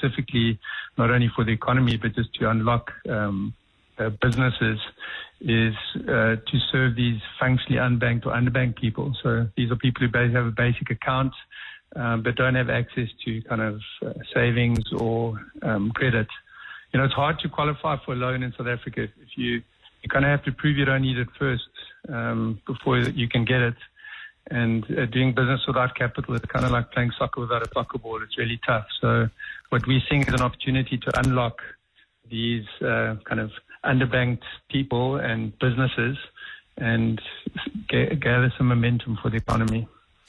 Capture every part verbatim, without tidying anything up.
specifically not only for the economy, but just to unlock um, uh, businesses, is uh, to serve these functionally unbanked or underbanked people. So these are people who have a basic account, um, but don't have access to kind of uh, savings or um, credit. You know, it's hard to qualify for a loan in South Africa. If you, you kind of have to prove you don't need it first um, before you can get it. And uh, doing business without capital is kind of like playing soccer without a soccer ball. It's really tough. So what we're seeing is an opportunity to unlock these uh, kind of underbanked people and businesses and g- gather some momentum for the economy.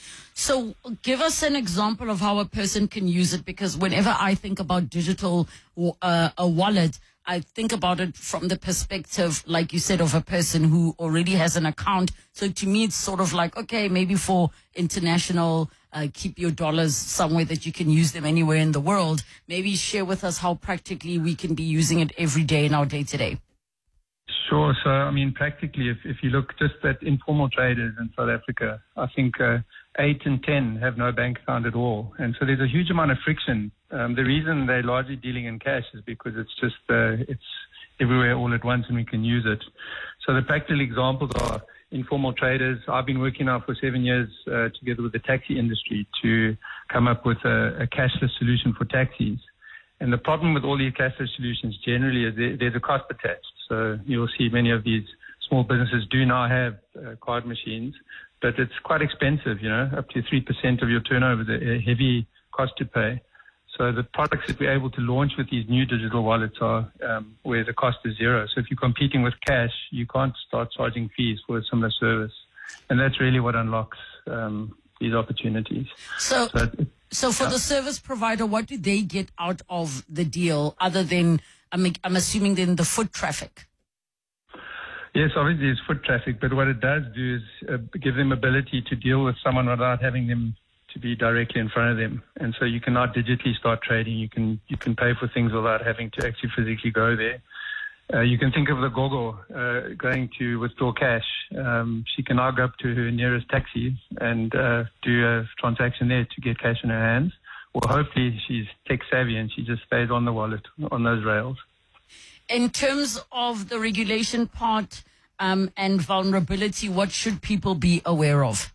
So give us an example of how a person can use it, because whenever I think about digital uh, a wallet, I think about it from the perspective, like you said, of a person who already has an account. So to me, it's sort of like, okay, maybe for international, uh, keep your dollars somewhere that you can use them anywhere in the world. Maybe share with us how practically we can be using it every day in our day-to-day. Sure. So, I mean, practically, if, if you look just at informal traders in South Africa, I think uh, eight in ten have no bank account at all. And so there's a huge amount of friction. Um, the reason they're largely dealing in cash is because it's just, uh, it's everywhere all at once and we can use it. So the practical examples are informal traders. I've been working now for seven years uh, together with the taxi industry to come up with a, a cashless solution for taxis. And the problem with all these cashless solutions generally is there, there's a cost attached. So you'll see many of these small businesses do now have uh, card machines, but it's quite expensive, you know, up to three percent of your turnover is a heavy cost to pay. So the products that we're able to launch with these new digital wallets are um, where the cost is zero. So if you're competing with cash, you can't start charging fees for a similar service. And that's really what unlocks um, these opportunities. So, so, so for yeah. the service provider, what do they get out of the deal other than, I'm, I'm assuming, then the foot traffic? Yes, obviously it's foot traffic, but what it does do is uh, give them ability to deal with someone without having them to be directly in front of them. And so you can now digitally start trading. You can you can pay for things without having to actually physically go there. Uh, you can think of the gogo uh, going to withdraw cash. Um, she can now go up to her nearest taxi and uh, do a transaction there to get cash in her hands. Or hopefully she's tech savvy and she just stays on the wallet, on those rails. In terms of the regulation part um, and vulnerability, what should people be aware of?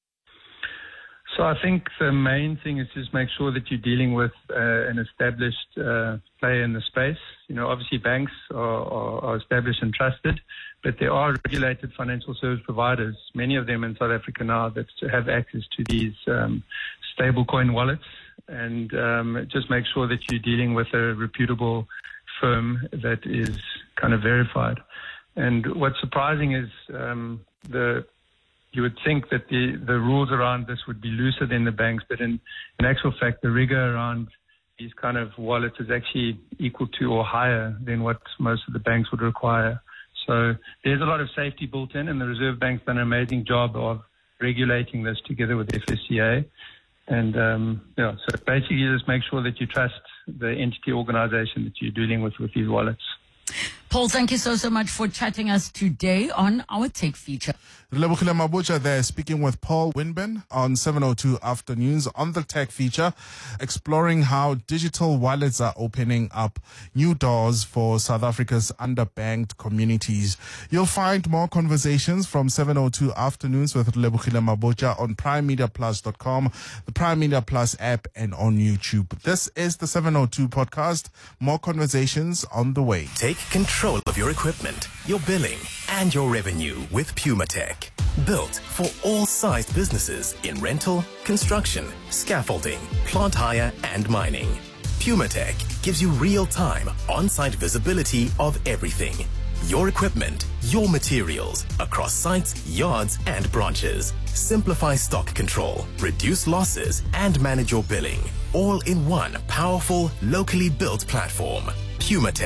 So I think the main thing is just make sure that you're dealing with uh, an established uh, player in the space. You know, obviously banks are, are, are established and trusted, but there are regulated financial service providers, many of them in South Africa now, that have access to these um, stablecoin wallets. And um, just make sure that you're dealing with a reputable firm that is kind of verified. And what's surprising is um, the you would think that the, the rules around this would be looser than the banks, but in, in actual fact, the rigor around these kind of wallets is actually equal to or higher than what most of the banks would require. So there's a lot of safety built in, and the Reserve Bank's done an amazing job of regulating this together with the F S C A. And um, yeah, so basically just make sure that you trust the entity organization that you're dealing with with these wallets. Paul, thank you so, so much for chatting us today on our Tech Feature. Lebohile Mabotja there, speaking with Paul Winben on seven oh two Afternoons on the Tech Feature, exploring how digital wallets are opening up new doors for South Africa's underbanked communities. You'll find more conversations from seven oh two Afternoons with Lebohile Mabotja on prime media plus dot com, the Prime Media Plus app, and on YouTube. This is the seven oh two podcast. More conversations on the way. Take control of your equipment, your billing, and your revenue with PumaTech. Built for all sized businesses in rental, construction, scaffolding, plant hire, and mining. PumaTech gives you real-time, on-site visibility of everything. Your equipment, your materials, across sites, yards, and branches. Simplify stock control, reduce losses, and manage your billing. All in one powerful, locally built platform. PumaTech.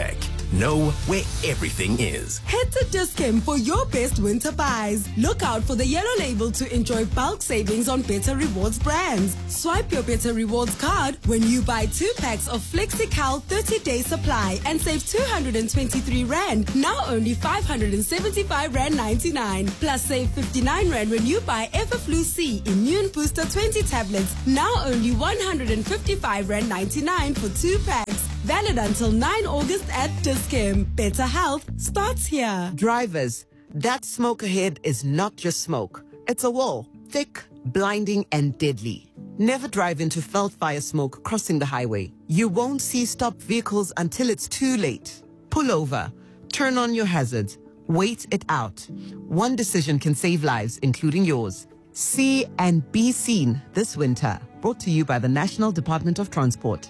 Know where everything is. Head to Dis-Chem for your best winter buys. Look out for the yellow label to enjoy bulk savings on Better Rewards brands. Swipe your Better Rewards card when you buy two packs of FlexiCal thirty-day supply and save two hundred twenty-three rand, now only five hundred seventy-five rand ninety-nine. Plus save fifty-nine rand when you buy Everflu C Immune Booster twenty tablets, now only one hundred fifty-five rand ninety-nine for two packs. Valid until ninth August at Dis-Chem. Better health starts here. Drivers, that smoke ahead is not just smoke. It's a wall, thick, blinding, and deadly. Never drive into felt fire smoke crossing the highway. You won't see stopped vehicles until it's too late. Pull over, turn on your hazards, wait it out. One decision can save lives, including yours. See and be seen this winter. Brought to you by the National Department of Transport.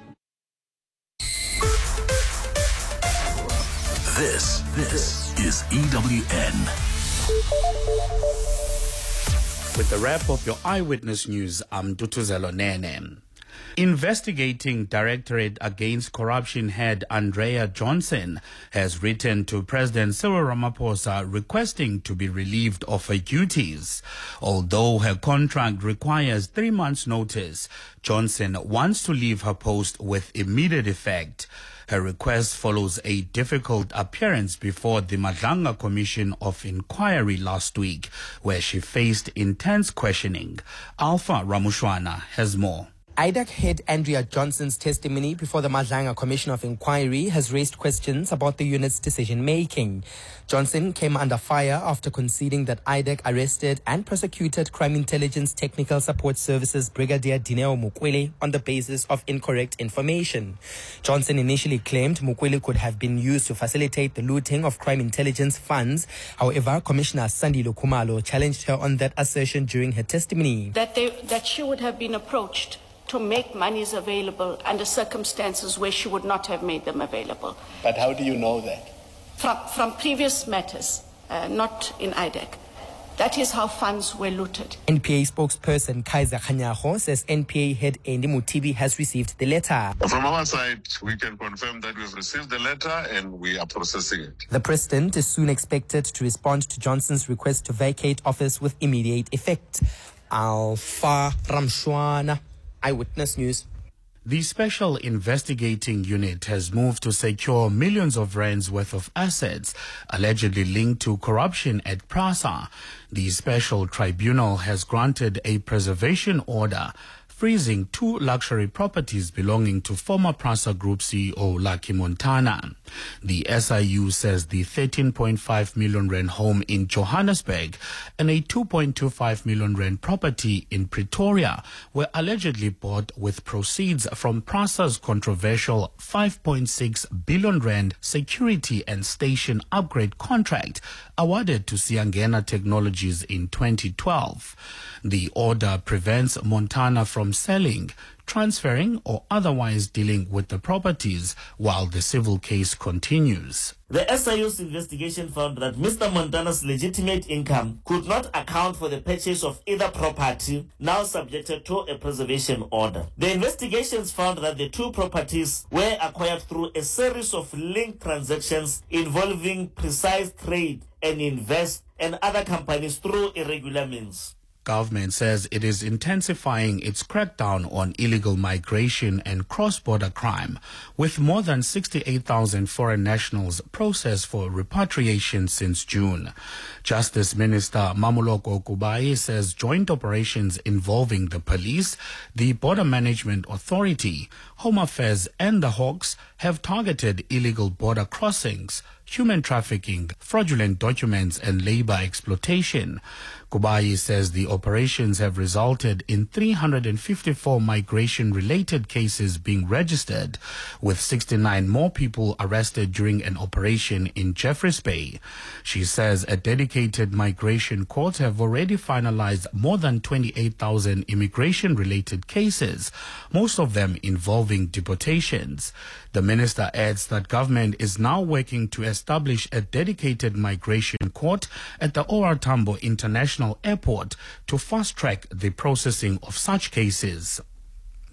This, this is E W N. With the wrap of your Eyewitness News, I'm Dutuzelo Nene. Investigating Directorate Against Corruption head Andrea Johnson has written to President Cyril Ramaphosa requesting to be relieved of her duties. Although her contract requires three months' notice, Johnson wants to leave her post with immediate effect. Her request follows a difficult appearance before the Madlanga Commission of Inquiry last week, where she faced intense questioning. Alpha Ramushwana has more. I D A C head Andrea Johnson's testimony before the Madlanga Commission of Inquiry has raised questions about the unit's decision-making. Johnson came under fire after conceding that I D A C arrested and prosecuted Crime Intelligence Technical Support Services Brigadier Dineo Mukwele on the basis of incorrect information. Johnson initially claimed Mukwele could have been used to facilitate the looting of crime intelligence funds. However, Commissioner Sandile Khumalo challenged her on that assertion during her testimony. That, they, that she would have been approached to make monies available under circumstances where she would not have made them available. But how do you know that? From, from previous matters, uh, not in I D A C. That is how funds were looted. N P A spokesperson Kaiser Khanyago says N P A head Andy Mutibi has received the letter. From our side, we can confirm that we've received the letter and we are processing it. The president is soon expected to respond to Johnson's request to vacate office with immediate effect. Alpha Ramshwana, Eyewitness News. The Special Investigating Unit has moved to secure millions of rands worth of assets allegedly linked to corruption at PRASA. The Special Tribunal has granted a preservation order freezing two luxury properties belonging to former PRASA Group C E O Lucky Montana. The S I U says the thirteen point five million rand home in Johannesburg and a two point two five million rand property in Pretoria were allegedly bought with proceeds from PRASA's controversial five point six billion rand security and station upgrade contract awarded to Siangena Technologies in twenty twelve. The order prevents Montana from selling, transferring, or otherwise dealing with the properties while the civil case continues. The S I U's investigation found that Mister Montana's legitimate income could not account for the purchase of either property, now subjected to a preservation order. The investigations found that the two properties were acquired through a series of linked transactions involving Precise Trade and Invest and other companies through irregular means. Government says it is intensifying its crackdown on illegal migration and cross-border crime, with more than sixty-eight thousand foreign nationals processed for repatriation since June. Justice Minister Mamoloko Kubayi says joint operations involving the police, the Border Management Authority, Home Affairs and the Hawks have targeted illegal border crossings, human trafficking, fraudulent documents and labor exploitation. Kubayi says the operations have resulted in three hundred fifty-four migration-related cases being registered, with sixty-nine more people arrested during an operation in Jeffreys Bay. She says a dedicated migration court have already finalized more than twenty-eight thousand immigration-related cases, most of them involving deportations. The minister adds that government is now working to establish a dedicated migration court at the O R Tambo International Airport to fast-track the processing of such cases.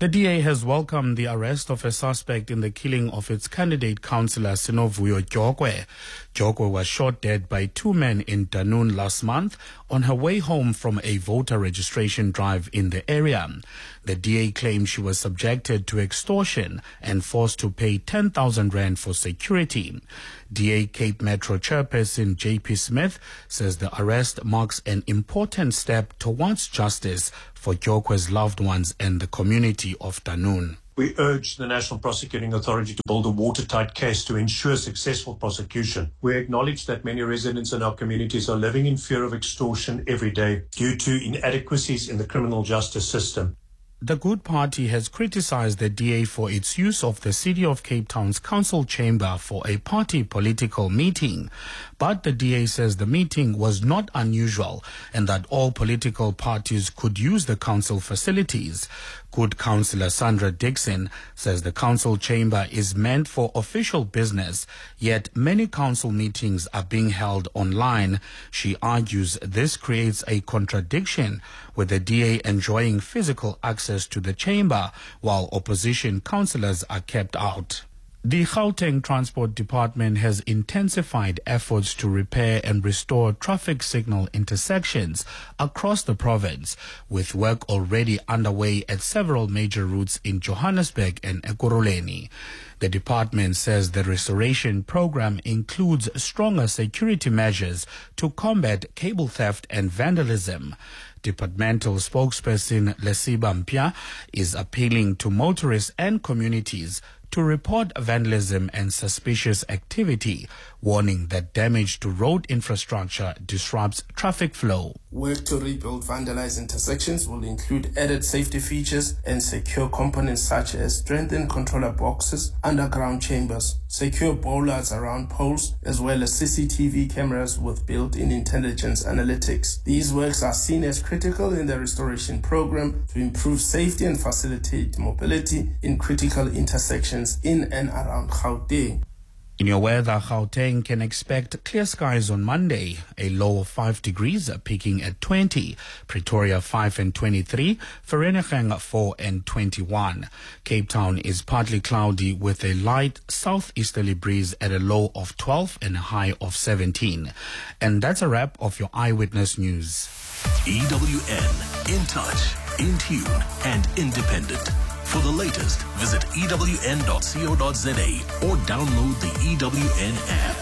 The D A has welcomed the arrest of a suspect in the killing of its candidate councillor Sinovuyo Jokwe. Jokwe was shot dead by two men in Dunoon last month on her way home from a voter registration drive in the area. The D A claims she was subjected to extortion and forced to pay ten thousand rand for security. D A Cape Metro chairperson J P Smith says the arrest marks an important step towards justice for Jokwe's loved ones and the community of Dunoon. We urge the National Prosecuting Authority to build a watertight case to ensure successful prosecution. We acknowledge that many residents in our communities are living in fear of extortion every day due to inadequacies in the criminal justice system. The Good Party has criticized the D A for its use of the City of Cape Town's council chamber for a party political meeting. But the D A says the meeting was not unusual and that all political parties could use the council facilities. Good Councillor Sandra Dixon says the council chamber is meant for official business, yet many council meetings are being held online. She argues this creates a contradiction, with the D A enjoying physical access to the chamber while opposition councillors are kept out. The Gauteng Transport Department has intensified efforts to repair and restore traffic signal intersections across the province, with work already underway at several major routes in Johannesburg and Ekurhuleni. The department says the restoration program includes stronger security measures to combat cable theft and vandalism. Departmental spokesperson Lesiba Mpia is appealing to motorists and communities to report vandalism and suspicious activity, warning that damage to road infrastructure disrupts traffic flow. Work to rebuild vandalized intersections will include added safety features and secure components such as strengthened controller boxes, underground chambers, secure bollards around poles, as well as C C T V cameras with built-in intelligence analytics. These works are seen as critical in the restoration program to improve safety and facilitate mobility in critical intersections in and around Gauteng. In your weather, Gauteng can expect clear skies on Monday, a low of five degrees, peaking at twenty, Pretoria five and twenty-three, Vereeniging four and twenty-one. Cape Town is partly cloudy with a light southeasterly breeze at a low of twelve and a high of seventeen. And that's a wrap of your Eyewitness News. E W N, in touch, in tune, and independent. For the latest, visit E W N dot co dot za or download the E W N app.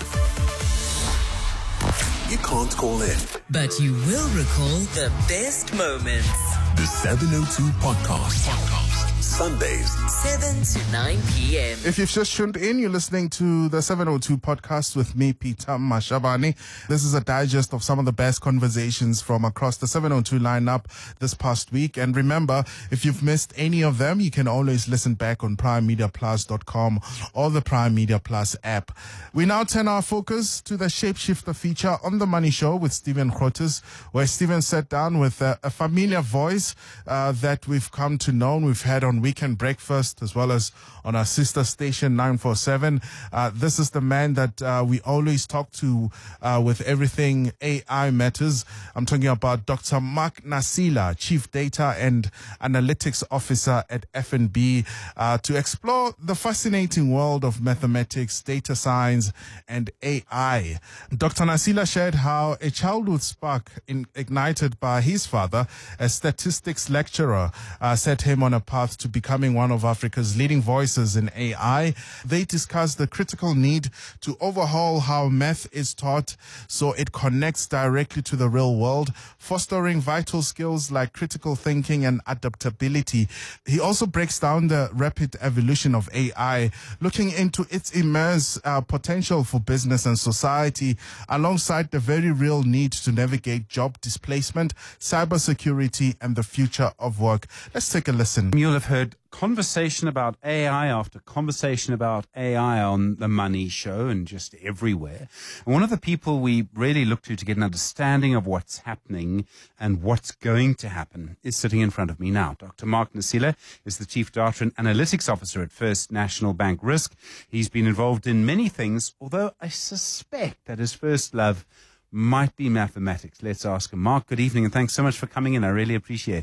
You can't call in, but you will recall the best moments. The seven oh two Podcast. Podcast. Sundays, seven to nine p.m. If you've just tuned in, you're listening to the seven oh two Podcast with me, Peter Mashabane. This is a digest of some of the best conversations from across the seven oh two lineup this past week. And remember, if you've missed any of them, you can always listen back on prime media plus dot com or the Prime Media Plus app. We now turn our focus to the Shapeshifter feature on The Money Show with Stephen Grootes, where Stephen sat down with a, a familiar voice uh, that we've come to know. We've had on Weekend Breakfast as well as on our sister station nine forty-seven. Uh, this is the man that uh, we always talk to uh, with everything A I matters. I'm talking about Doctor Mark Nasila, Chief Data and Analytics Officer at F N B, uh, to explore the fascinating world of mathematics, data science, and A I. Doctor Nasila shared how a childhood spark in, ignited by his father, a statistics lecturer, uh, set him on a path to becoming one of Africa's leading voices in A I. They discussed the critical need to overhaul how math is taught so it connects directly to the real world, fostering vital skills like critical thinking and adaptability. He also breaks down the rapid evolution of A I, looking into its immense uh, potential for business and society, alongside the very real need to navigate job displacement, cybersecurity, and the future of work. Let's take a listen. You'll have heard conversation about A I after conversation about A I on The Money Show and just everywhere. And one of the people we really look to to get an understanding of what's happening and what's going to happen is sitting in front of me now. Doctor Mark Nasila is the Chief Data and Analytics Officer at First National Bank Risk. He's been involved in many things, although I suspect that his first love might be mathematics. Let's ask him. Mark, good evening, and thanks so much for coming in. I really appreciate it.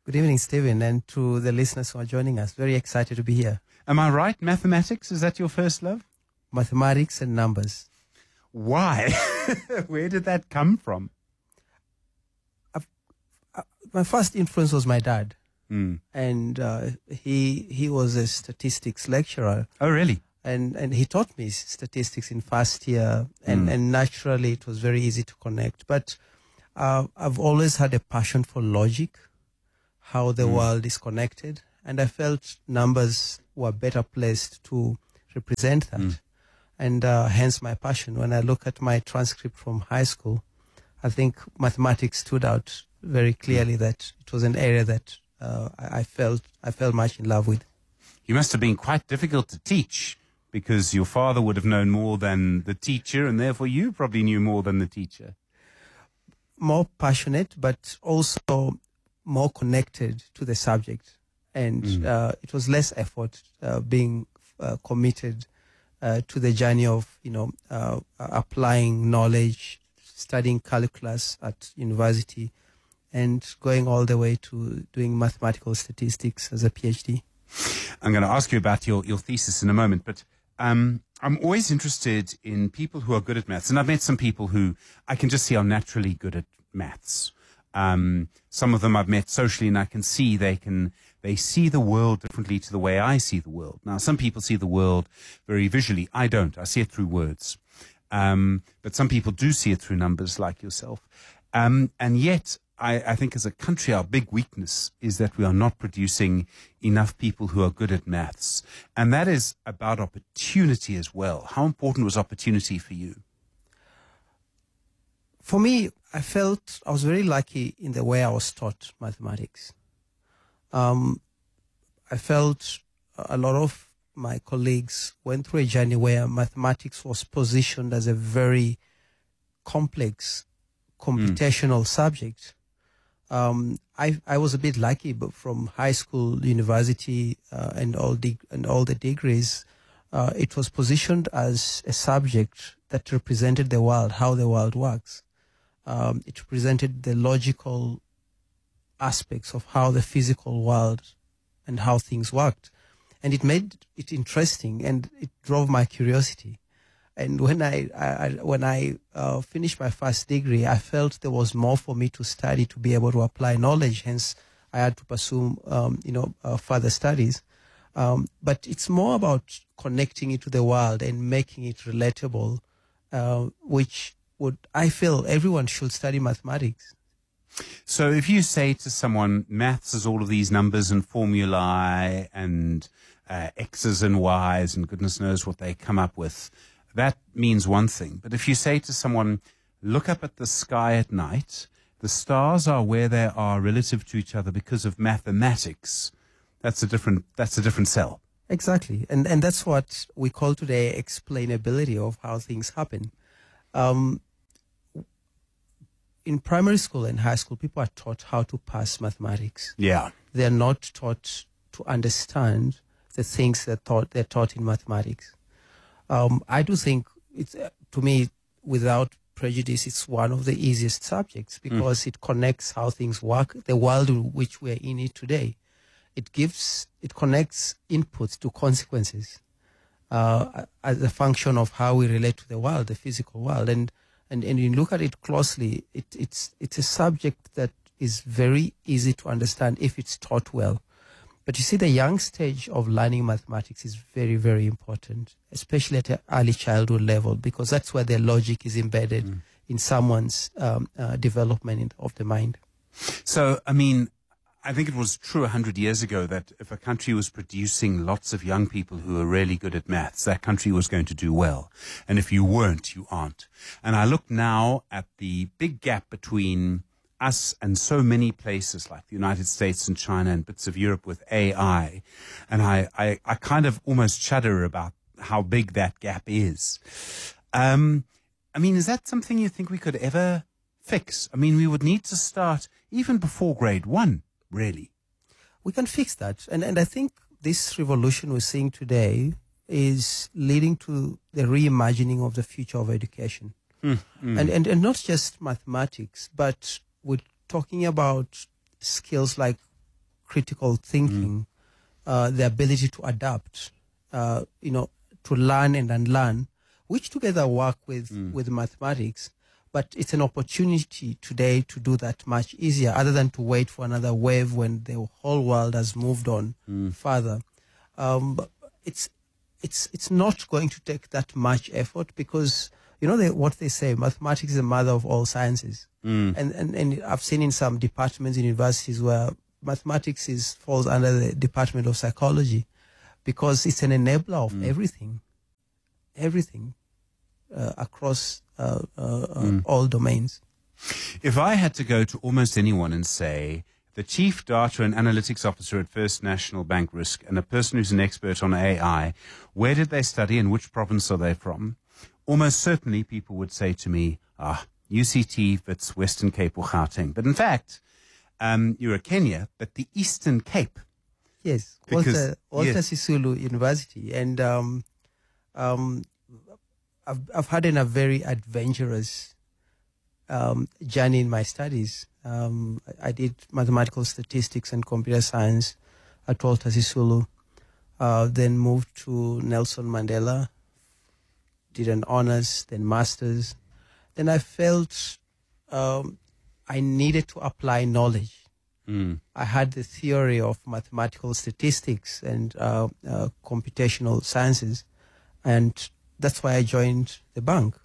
Good evening, Stephen, and to the listeners who are joining us. Very excited to be here. Am I right? Mathematics, is that your first love? Mathematics and numbers. Why? Where did that come from? I've, uh, my first influence was my dad. Mm. And uh, he he was a statistics lecturer. Oh, really? And and he taught me statistics in first year, and, Mm. and naturally it was very easy to connect. But uh, I've always had a passion for logic, how the Mm. world is connected, and I felt numbers were better placed to represent that. Mm. And uh, hence my passion. When I look at my transcript from high school, I think mathematics stood out very clearly that it was an area that uh, I I felt I felt much in love with. You must have been quite difficult to teach because your father would have known more than the teacher, and therefore you probably knew more than the teacher. More passionate, but also more connected to the subject. And Mm. uh, it was less effort uh, being uh, committed uh, to the journey of, you know, uh, applying knowledge, studying calculus at university, and going all the way to doing mathematical statistics as a PhD. I'm going to ask you about your, your thesis in a moment, but um, I'm always interested in people who are good at maths. And I've met some people who I can just see are naturally good at maths. Um, some of them I've met socially, and I can see they can they see the world differently to the way I see the world. Now, some people see the world very visually. I don't. I see it through words. Um, but some people do see it through numbers, like yourself. Um, and yet, I, I think as a country, our big weakness is that we are not producing enough people who are good at maths. And that is about opportunity as well. How important was opportunity for you? For me, I felt I was very lucky in the way I was taught mathematics. Um, I felt a lot of my colleagues went through a journey where mathematics was positioned as a very complex computational mm. subject. Um, I I was a bit lucky, but from high school, university, uh, and all the and all the degrees, uh, it was positioned as a subject that represented the world, how the world works. Um, it represented the logical aspects of how the physical world and how things worked, and it made it interesting, and it drove my curiosity. And when I, I when I uh, finished my first degree, I felt there was more for me to study to be able to apply knowledge. Hence, I had to pursue, um, you know, uh, further studies. Um, but it's more about connecting it to the world and making it relatable, uh, which would I feel everyone should study mathematics. So, if you say to someone, maths is all of these numbers and formulae and uh, x's and y's and goodness knows what they come up with, that means one thing. But if you say to someone, look up at the sky at night, the stars are where they are relative to each other because of mathematics, that's a different, that's a different sell. Exactly. And, and that's what we call today explainability of how things happen. Um, in primary school and high school, people are taught how to pass mathematics. Yeah. They're not taught to understand the things they're taught, they're taught in mathematics. Um, I do think it's, uh, to me, without prejudice, it's one of the easiest subjects because mm. it connects how things work, the world in which we're in it today. It gives, it connects inputs to consequences uh, as a function of how we relate to the world, the physical world. And and, and you look at it closely, it, it's it's a subject that is very easy to understand if it's taught well. But you see, the young stage of learning mathematics is very, very important, especially at an early childhood level, because that's where the logic is embedded mm. in someone's um, uh, development of the mind. So, I mean, I think it was true a hundred years ago that if a country was producing lots of young people who are really good at maths, that country was going to do well. And if you weren't, you aren't. And I look now at the big gap between us and so many places like the United States and China and bits of Europe with A I. And I, I, I kind of almost shudder about how big that gap is. Um, I mean, is that something you think we could ever fix? I mean, we would need to start even before grade one, really. We can fix that. And, and I think this revolution we're seeing today is leading to the reimagining of the future of education. Mm, mm. And, and, and not just mathematics, but we're talking about skills like critical thinking, mm. uh, the ability to adapt, uh, you know, to learn and unlearn, which together work with, mm. with mathematics. But it's an opportunity today to do that much easier, other than to wait for another wave when the whole world has moved on mm. further. Um, but it's it's it's not going to take that much effort because, you know, they, what they say, mathematics is the mother of all sciences. Mm. And, and and I've seen in some departments in universities where mathematics is falls under the Department of Psychology because it's an enabler of mm. everything, everything uh, across uh, uh, mm. all domains. If I had to go to almost anyone and say, the Chief Data and Analytics Officer at First National Bank Risk and a person who's an expert on A I, where did they study and which province are they from? Almost certainly people would say to me, ah, U C T, Wits, Western Cape or Gauteng. But in fact, um, you're a Kenya, but the Eastern Cape. Yes, Walter, Walter yes. Sisulu University. And um, um, I've, I've had a very adventurous um, journey in my studies. Um, I, I did mathematical statistics and computer science at Walter Sisulu, uh, then moved to Nelson Mandela, did an honors, then master's. Then I felt um, I needed to apply knowledge. Mm. I had the theory of mathematical statistics and uh, uh, computational sciences, and that's why I joined the bank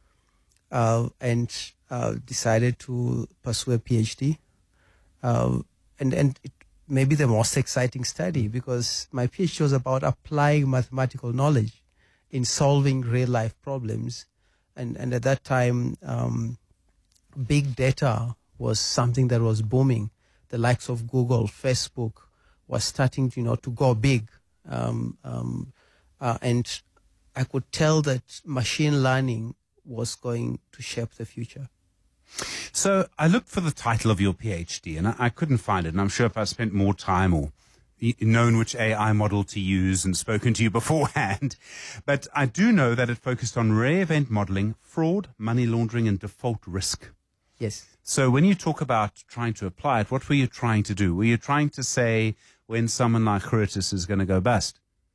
uh, and uh, decided to pursue a PhD. Uh, and and it may be the most exciting study because my PhD was about applying mathematical knowledge in solving real-life problems. And, and at that time, um, big data was something that was booming. The likes of Google, Facebook was starting to, you know, to go big. Um, um, uh, and I could tell that machine learning was going to shape the future. So I looked for the title of your PhD and I, I couldn't find it. And I'm sure if I spent more time or known which A I model to use and spoken to you beforehand. But I do know that it focused on rare event modeling, fraud, money laundering, and default risk. Yes. So when you talk about trying to apply it, what were you trying to do? Were you trying to say when someone like Curtis is going to go bust?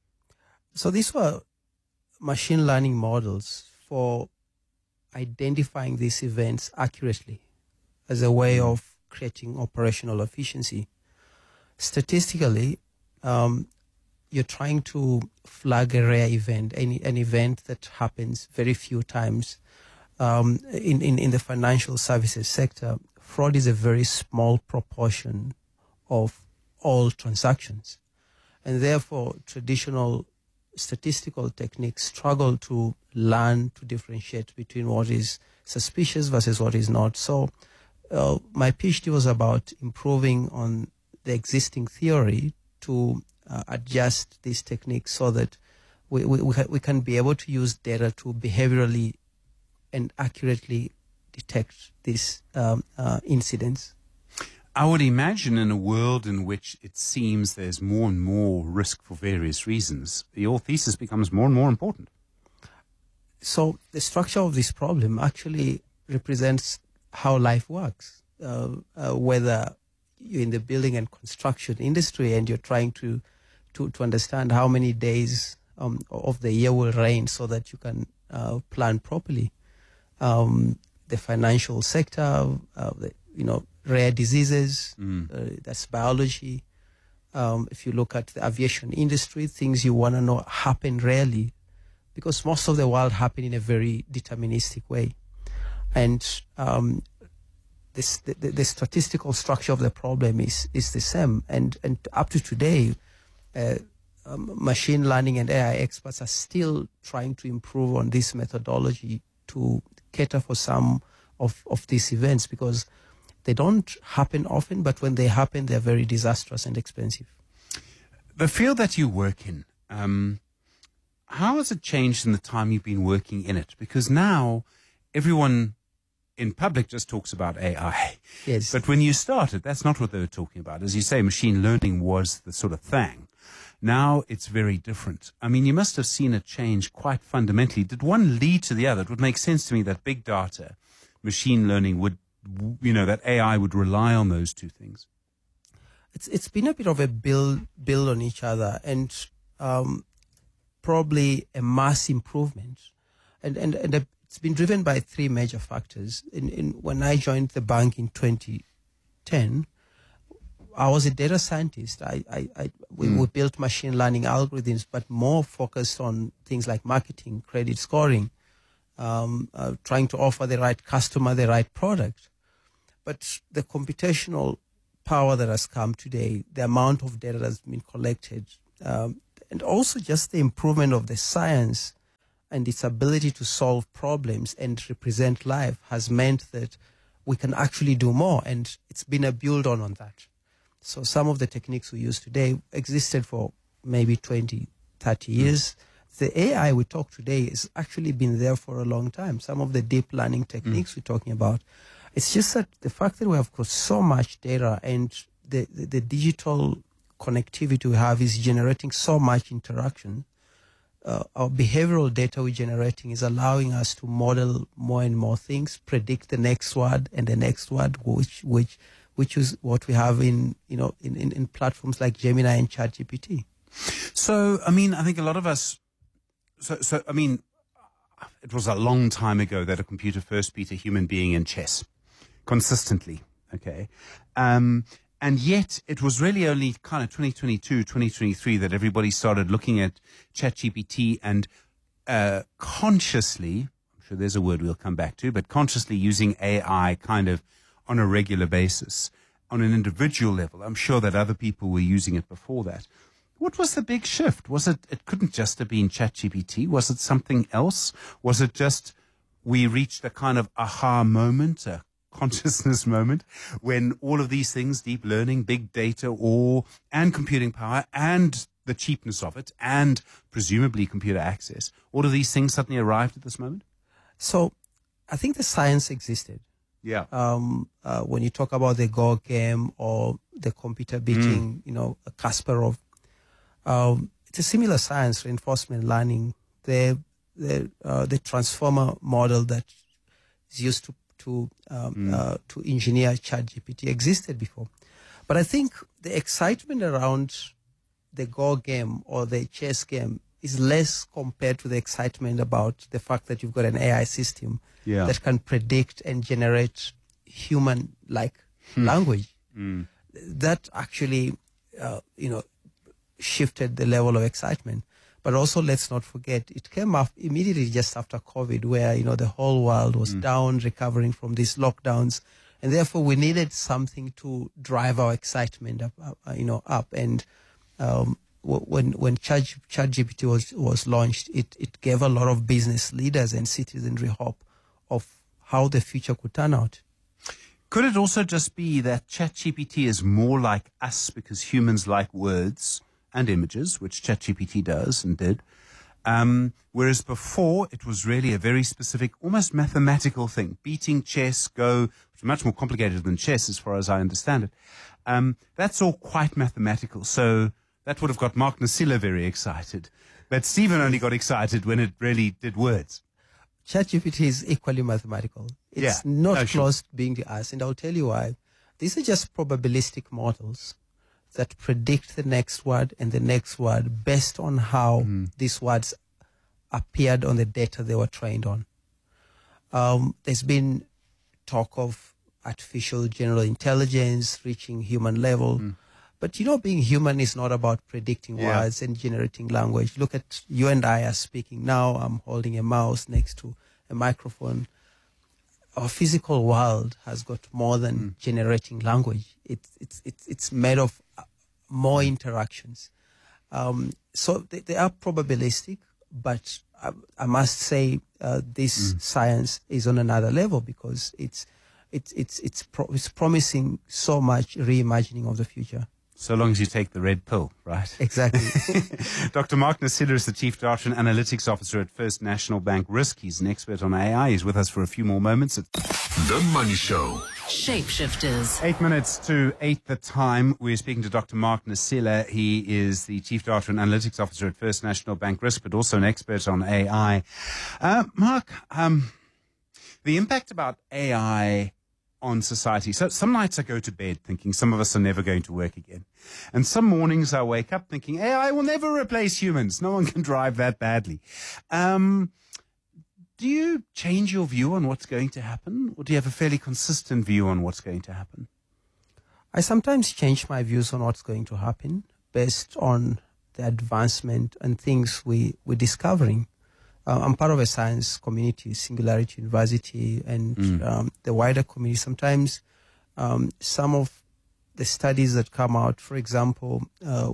So these were machine learning models for identifying these events accurately as a way of creating operational efficiency. Statistically, um, you're trying to flag a rare event, any an event that happens very few times. Um, in, in, in the financial services sector, fraud is a very small proportion of all transactions. And therefore, traditional statistical techniques struggle to learn to differentiate between what is suspicious versus what is not. So uh, my PhD was about improving on the existing theory to uh, adjust these techniques so that we, we, we can be able to use data to behaviorally and accurately detect these um, uh, incidents. I would imagine in a world in which it seems there's more and more risk for various reasons, your thesis becomes more and more important. So the structure of this problem actually represents how life works, uh, uh, whether you're in the building and construction industry and you're trying to, to, to understand how many days um, of the year will rain so that you can uh, plan properly. Um, the financial sector, uh, the, you know, rare diseases, mm. uh, that's biology. Um, if you look at the aviation industry, things you want to know happen rarely because most of the world happen in a very deterministic way. And um, this, the, the statistical structure of the problem is, is the same. And, and up to today, uh, um, machine learning and A I experts are still trying to improve on this methodology to cater for some of, of these events because they don't happen often, but when they happen, they're very disastrous and expensive. The field that you work in, um, how has it changed in the time you've been working in it? Because now everyone in public just talks about A I. Yes. But when you started, that's not what they were talking about. As you say, machine learning was the sort of thing. Now it's very different. I mean, you must have seen it change quite fundamentally. Did one lead to the other? It would make sense to me that big data, machine learning would, you know, that A I would rely on those two things. it's it's been a bit of a build build on each other, and um, probably a mass improvement, and and and a, it's been driven by three major factors. In, in when I joined the bank in twenty ten, I was a data scientist. I, I, I we, mm. we built machine learning algorithms, but more focused on things like marketing, credit scoring, um, uh, trying to offer the right customer the right product. But the computational power that has come today, the amount of data that's been collected, um, and also just the improvement of the science and its ability to solve problems and represent life has meant that we can actually do more, and it's been a build on on that. So some of the techniques we use today existed for maybe twenty, thirty years. Mm. The A I we talk today has actually been there for a long time. Some of the deep learning techniques mm. we're talking about, it's just that the fact that we have got so much data and the, the, the digital connectivity we have is generating so much interaction. Uh, our behavioral data we're generating is allowing us to model more and more things, predict the next word and the next word, which which which is what we have in you know in, in, in platforms like Gemini and ChatGPT. So, I mean, I think a lot of us. So, so I mean, it was a long time ago that a computer first beat a human being in chess, consistently. Okay. Um, And yet it was really only kind of twenty twenty-two, twenty twenty-three that everybody started looking at ChatGPT and uh, consciously, I'm sure there's a word we'll come back to, but consciously using A I kind of on a regular basis, on an individual level. I'm sure that other people were using it before that. What was the big shift? Was it, it couldn't just have been ChatGPT? Was it something else? Was it just we reached a kind of aha moment, a consciousness moment, when all of these things, deep learning, big data, or and computing power, and the cheapness of it, and presumably computer access, all of these things suddenly arrived at this moment? So I think the science existed. Yeah. Um, uh, when you talk about the Go game or the computer beating, mm. you know, Kasparov, um, it's a similar science, reinforcement learning. The the uh, the transformer model that is used to to um, mm. uh, to engineer ChatGPT existed before. But I think the excitement around the Go game or the chess game is less compared to the excitement about the fact that you've got an A I system yeah. that can predict and generate human-like hmm. language. Mm. That actually, uh, you know, shifted the level of excitement. But also, let's not forget, it came up immediately just after COVID, where, you know, the whole world was mm. down, recovering from these lockdowns. And therefore, we needed something to drive our excitement up, uh, you know, up. And um, when when Chat, ChatGPT was, was launched, it, it gave a lot of business leaders and citizenry hope of how the future could turn out. Could it also just be that ChatGPT is more like us because humans like words and images, which ChatGPT does and did, um, whereas before it was really a very specific, almost mathematical thing. Beating chess, Go, which is much more complicated than chess as far as I understand it. Um, that's all quite mathematical. So that would have got Mark Nasila very excited. But Stephen only got excited when it really did words. ChatGPT is equally mathematical. It's yeah. not no, close sure. to being the us, and I'll tell you why. These are just probabilistic models that predict the next word and the next word based on how mm. these words appeared on the data they were trained on. Um, there's been talk of artificial general intelligence reaching human level. Mm. But, you know, being human is not about predicting yeah. words and generating language. Look at you and I are speaking now. I'm holding a mouse next to a microphone. Our physical world has got more than mm. generating language. It's, it's, it's, it's made of more interactions. Um, so they, they are probabilistic, but I, I must say uh, this mm. science is on another level because it's, it's, it's, it's, pro- it's promising so much reimagining of the future. So long as you take the red pill, right? Exactly. Doctor Mark Nasila is the Chief Data and Analytics Officer at First National Bank Risk. He's an expert on A I. He's with us for a few more moments. The Money Show. Shapeshifters. Eight minutes to eight the time. We're speaking to Doctor Mark Nasila. He is the Chief Data and Analytics Officer at First National Bank Risk, but also an expert on A I. Uh, Mark, um, the impact about A I on society. So some nights I go to bed thinking some of us are never going to work again. And some mornings I wake up thinking, A I will never replace humans. No one can drive that badly. Um, do you change your view on what's going to happen? Or do you have a fairly consistent view on what's going to happen? I sometimes change my views on what's going to happen based on the advancement and things we, we're discovering. Uh, I'm part of a science community, Singularity University, and mm. um, the wider community. Sometimes um, some of the studies that come out, for example, uh,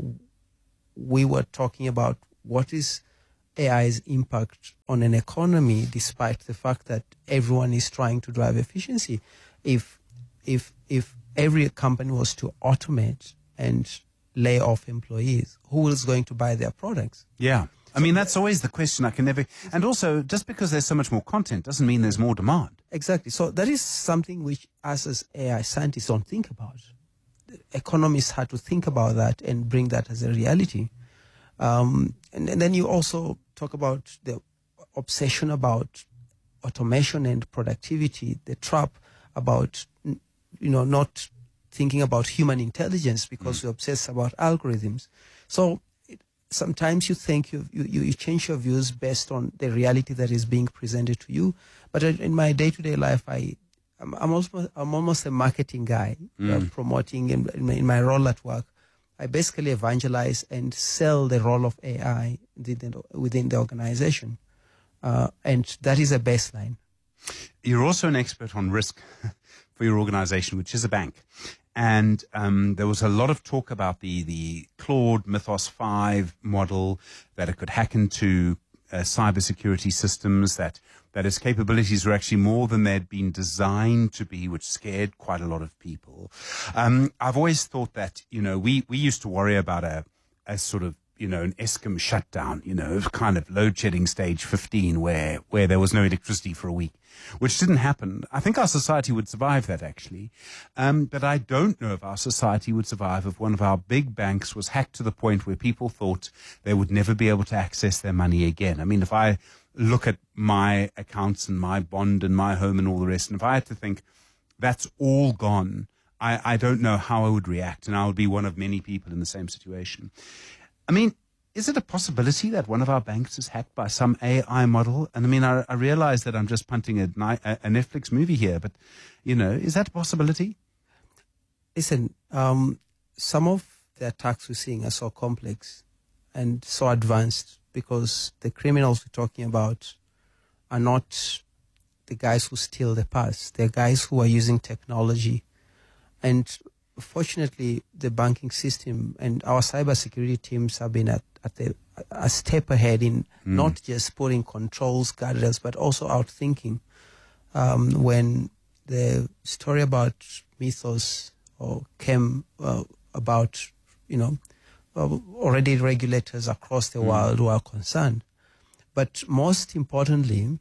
we were talking about what is A I's impact on an economy, despite the fact that everyone is trying to drive efficiency. If if if every company was to automate and lay off employees, who is going to buy their products? Yeah. I mean, that's always the question I can never... And also, just because there's so much more content doesn't mean there's more demand. Exactly. So that is something which us as A I scientists don't think about. Economists had to think about that and bring that as a reality. Um, and, and then you also talk about the obsession about automation and productivity, the trap about, you know, not thinking about human intelligence because mm. we obsess about algorithms. So sometimes you think you, you you change your views based on the reality that is being presented to you. But in my day-to-day life, I, I'm, I'm, also, I'm almost a marketing guy, mm. uh, promoting in, in, my, in my role at work. I basically evangelize and sell the role of A I within the, within the organization. Uh, and that is a baseline. You're also an expert on risk for your organization, which is a bank. And um, there was a lot of talk about the, the Claude Mythos five model, that it could hack into uh, cybersecurity systems, that, that its capabilities were actually more than they'd been designed to be, which scared quite a lot of people. Um, I've always thought that, you know, we, we used to worry about a, a sort of, you know, an Eskom shutdown, you know, kind of load shedding stage fifteen where, where there was no electricity for a week, which didn't happen. I think our society would survive that, actually. Um, but I don't know if our society would survive if one of our big banks was hacked to the point where people thought they would never be able to access their money again. I mean, if I look at my accounts and my bond and my home and all the rest, and if I had to think that's all gone, I, I don't know how I would react, and I would be one of many people in the same situation. I mean, is it a possibility that one of our banks is hacked by some A I model? And I mean, I, I realize that I'm just punting a, a Netflix movie here, but, you know, is that a possibility? Listen, um, some of the attacks we're seeing are so complex and so advanced because the criminals we're talking about are not the guys who steal the past. They're guys who are using technology. And fortunately, the banking system and our cybersecurity teams have been at, at the, a step ahead in mm. not just putting controls, guardrails, but also outthinking. Um, when the story about Mythos or came uh, about, you know, uh, already regulators across the mm. world who are concerned. But most importantly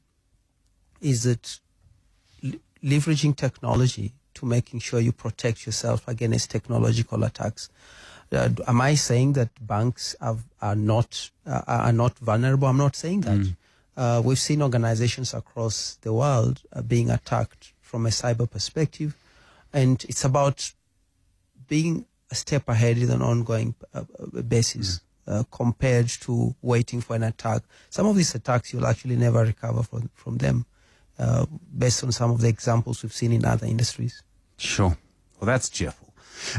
is that l- leveraging technology to making sure you protect yourself against technological attacks. Uh, am I saying that banks have, are not uh, are not vulnerable? I'm not saying that. Mm. Uh, we've seen organizations across the world uh, being attacked from a cyber perspective, and it's about being a step ahead in an ongoing uh, basis mm. uh, compared to waiting for an attack. Some of these attacks you'll actually never recover from, from them. Uh, based on some of the examples we've seen in other industries. Sure. Well, that's cheerful.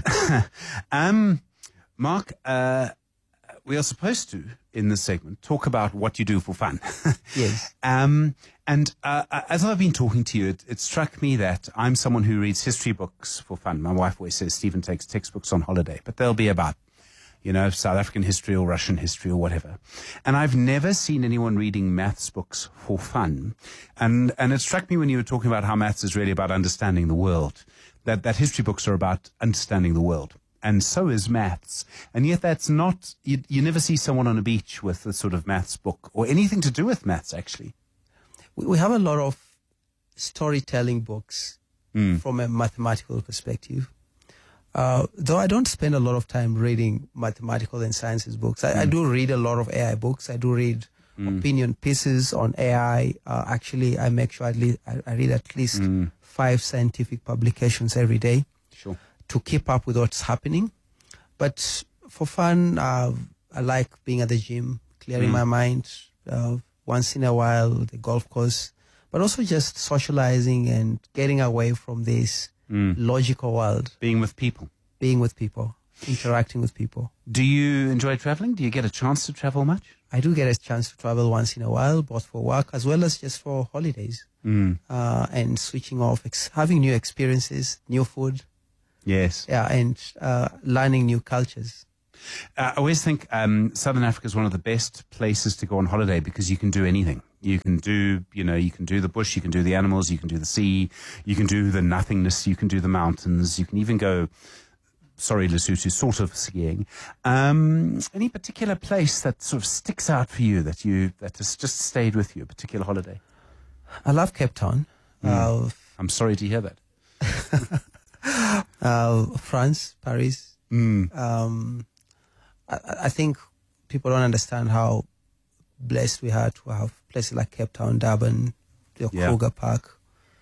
um, Mark, uh, we are supposed to, in this segment, talk about what you do for fun. Yes. Um, and uh, as I've been talking to you, it, it struck me that I'm someone who reads history books for fun. My wife always says Stephen takes textbooks on holiday, but they'll be about, you know, South African history or Russian history or whatever. And I've never seen anyone reading maths books for fun. And and it struck me when you were talking about how maths is really about understanding the world, that, that history books are about understanding the world. And so is maths. And yet that's not, you, you never see someone on a beach with a sort of maths book or anything to do with maths, actually. We, we have a lot of storytelling books mm. from a mathematical perspective. Uh, though I don't spend a lot of time reading mathematical and sciences books. I, mm. I do read a lot of A I books. I do read mm. opinion pieces on A I. Uh, actually, I make sure I, le- I read at least mm. five scientific publications every day sure. to keep up with what's happening. But for fun, uh, I like being at the gym, clearing mm. my mind uh, once in a while, the golf course, but also just socializing and getting away from this mm. logical world. Being with people. Being with people, interacting with people. Do you enjoy traveling? Do you get a chance to travel much? I do get a chance to travel once in a while, both for work as well as just for holidays. Mm. Uh, and switching off, ex- having new experiences, new food. Yes. Yeah, and uh, learning new cultures. Uh, I always think um, Southern Africa is one of the best places to go on holiday because you can do anything. You can do, you know, you can do the bush, you can do the animals, you can do the sea, you can do the nothingness, you can do the mountains, you can even go, sorry, Lesotho, sort of skiing. Um, any particular place that sort of sticks out for you that you that has just stayed with you, a particular holiday? I love Cape Town. Mm. Uh, I'm sorry to hear that. uh, France, Paris. Mm. Um, I, I think people don't understand how blessed we are to have places like Cape Town, Durban, the Yeah. Kruger Park.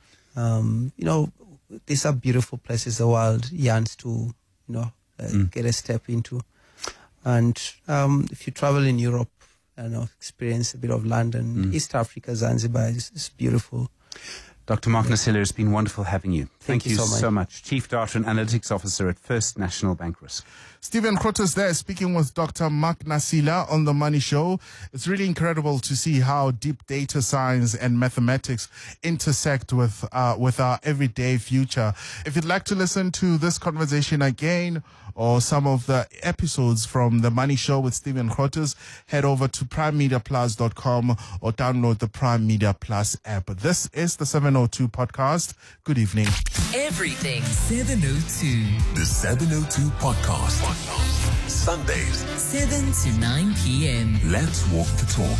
Um, you know, these are beautiful places the world yearns to, you know, uh, Mm. get a step into. And um, if you travel in Europe, you know, experience a bit of London, Mm. East Africa, Zanzibar is, is beautiful. Doctor Mark Nasila, it's been wonderful having you. Thank Thank, you you so much. so much. Chief Data and Analytics Officer at First National Bank Risk. Stephen Grootes there speaking with Doctor Mark Nasila on The Money Show. It's really incredible to see how deep data science and mathematics intersect with uh, with our everyday future. If you'd like to listen to this conversation again or some of the episodes from The Money Show with Stephen Grootes, head over to prime media plus dot com or download the Prime Media Plus app. This is the seven oh two podcast. Good evening. Everything seven oh two. The seven oh two Podcast. Sundays, seven to nine p.m. Let's walk the talk.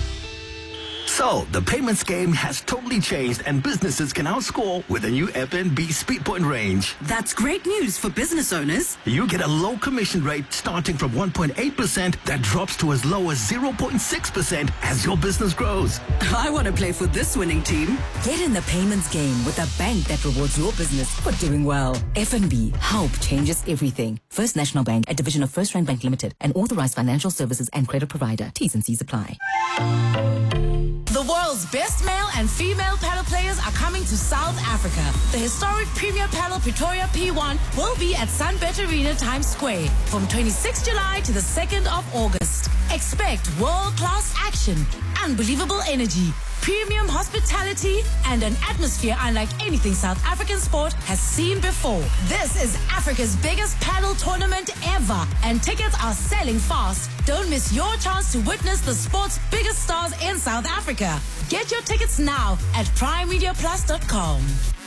So, the payments game has totally changed and businesses can now score with the new F N B Speedpoint range. That's great news for business owners. You get a low commission rate starting from one point eight percent that drops to as low as zero point six percent as your business grows. I want to play for this winning team. Get in the payments game with a bank that rewards your business for doing well. F N B, help changes everything. First National Bank, a division of First Rand Bank Limited, an authorized financial services and credit provider. T's and C's apply. The world's best male and female paddle players are coming to South Africa. The historic Premier Paddle Pretoria P one will be at Sunbet Arena Times Square from twenty-sixth of July to the second of August. Expect world-class action, unbelievable energy, premium hospitality, and an atmosphere unlike anything South African sport has seen before. This is Africa's biggest paddle tournament ever, and tickets are selling fast. Don't miss your chance to witness the sport's biggest stars in South Africa. Get your tickets now at prime media plus dot com.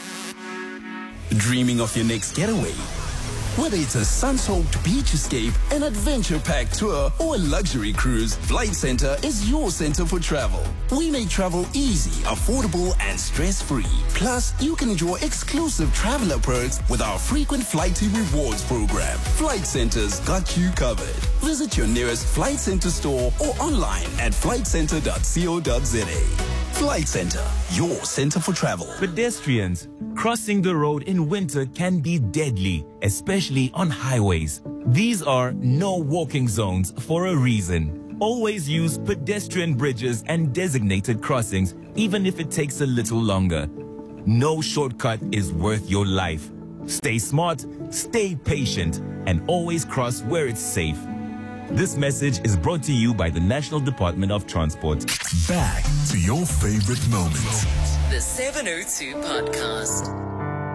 Dreaming of your next getaway? Whether it's a sun-soaked beach escape, an adventure-packed tour, or a luxury cruise, Flight Centre is your center for travel. We make travel easy, affordable, and stress-free. Plus, you can enjoy exclusive traveler perks with our frequent Flighty Rewards program. Flight Centre's got you covered. Visit your nearest Flight Centre store or online at flight centre dot co dot za. Flight Centre, your center for travel. Pedestrians, crossing the road in winter can be deadly, especially on highways. These are no walking zones for a reason. Always use pedestrian bridges and designated crossings, even if it takes a little longer. No shortcut is worth your life. Stay smart, stay patient, and always cross where it's safe. This message is brought to you by the National Department of Transport. Back to your favorite moments. The seven oh two Podcast.